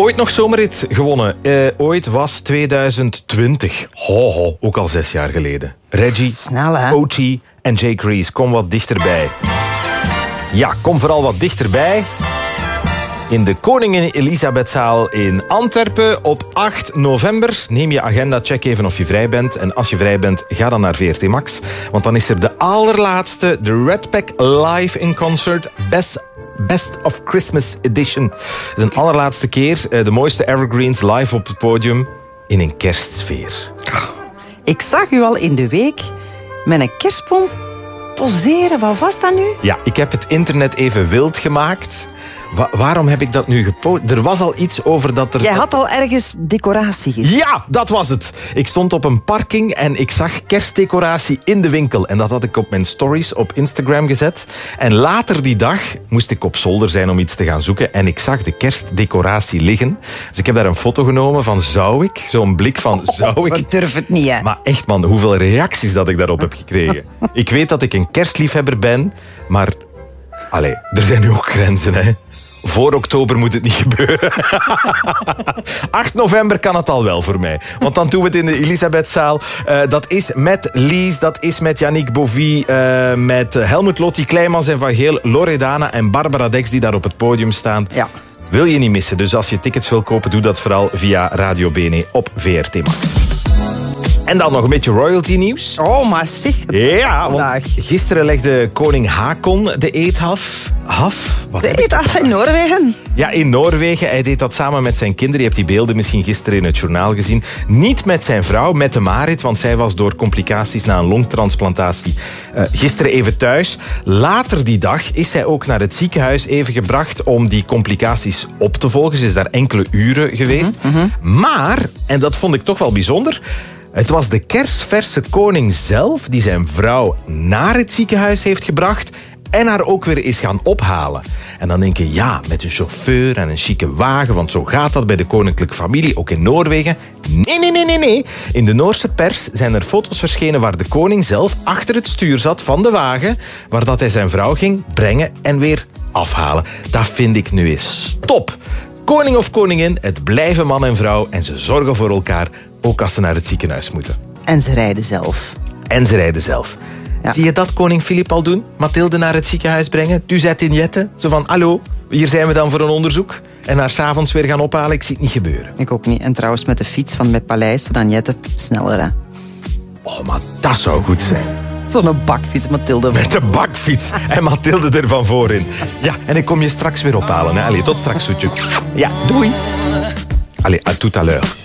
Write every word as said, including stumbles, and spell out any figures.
Ooit nog zomerrit gewonnen. Uh, ooit was tweeduizend twintig. Ho, ho, ook al zes jaar geleden. Reggie, Snel, hè? O T en Jake Rees, kom wat dichterbij. Ja, kom vooral wat dichterbij. In de Koningin Elisabethzaal in Antwerpen op acht november. Neem je agenda, check even of je vrij bent. En als je vrij bent, ga dan naar V R T Max. Want dan is er de allerlaatste, de Red Pack Live in Concert. Best, Best of Christmas Edition. Het is een allerlaatste keer. De mooiste evergreens live op het podium in een kerstsfeer. Ik zag u al in de week met een kerstboom poseren. Wat was dat nu? Ja, ik heb het internet even wild gemaakt. Wa- waarom heb ik dat nu gepost? Er was al iets over dat er... Jij had al ergens decoratie gezien. Ja, dat was het. Ik stond op een parking en ik zag kerstdecoratie in de winkel. En dat had ik op mijn stories op Instagram gezet. En later die dag moest ik op zolder zijn om iets te gaan zoeken. En ik zag de kerstdecoratie liggen. Dus ik heb daar een foto genomen van zou ik? Zo'n blik van zou Oh, ik? ik durf het niet, hè. Maar echt man, hoeveel reacties dat ik daarop heb gekregen. Ik weet dat ik een kerstliefhebber ben, maar... Allee, er zijn nu ook grenzen, hè. Voor oktober moet het niet gebeuren. acht november kan het al wel voor mij. Want dan doen we het in de Elisabethzaal. Uh, dat is met Lies, dat is met Yannick Bovie, uh, met Helmut Lotti, Kleimans en Van Geel, Loredana en Barbara Dex die daar op het podium staan. Ja. Wil je niet missen. Dus als je tickets wil kopen, doe dat vooral via Radio B N E op V R T Max. En dan nog een beetje royalty nieuws. Oh, maar zeg. Ja, want vandaag. gisteren legde koning Haakon de eed af. Haf? Wat De heb ik- eet af in Noorwegen. Ja, in Noorwegen. Hij deed dat samen met zijn kinderen. Je hebt die beelden misschien gisteren in het journaal gezien. Niet met zijn vrouw, met de Marit, want zij was door complicaties na een longtransplantatie uh, gisteren even thuis. Later die dag is zij ook naar het ziekenhuis even gebracht om die complicaties op te volgen. Ze is daar enkele uren geweest. Mm-hmm. Maar, en dat vond ik toch wel bijzonder... Het was de kersverse koning zelf die zijn vrouw naar het ziekenhuis heeft gebracht en haar ook weer is gaan ophalen. En dan denk je, ja, met een chauffeur en een chique wagen, want zo gaat dat bij de koninklijke familie, ook in Noorwegen. Nee, nee, nee, nee, nee. In de Noorse pers zijn er foto's verschenen waar de koning zelf achter het stuur zat van de wagen, waar dat hij zijn vrouw ging brengen en weer afhalen. Dat vind ik nu eens top. Koning of koningin, het blijven man en vrouw en ze zorgen voor elkaar, ook als ze naar het ziekenhuis moeten. En ze rijden zelf. En ze rijden zelf. Ja. Zie je dat koning Filip al doen? Mathilde naar het ziekenhuis brengen? Suzette in Jette? Zo van, hallo, hier zijn we dan voor een onderzoek. En haar 's avonds weer gaan ophalen? Ik zie het niet gebeuren. Ik ook niet. En trouwens met de fiets van met Paleis, zodat Jette sneller, hè. Oh, maar dat zou goed zijn. Zo'n bakfiets, Mathilde. Met de bakfiets. En Mathilde er van voorin. Ja, en ik kom je straks weer ophalen. Hè. Allee, tot straks, zoetje. Ja, doei. Allee, à tout à l'heure.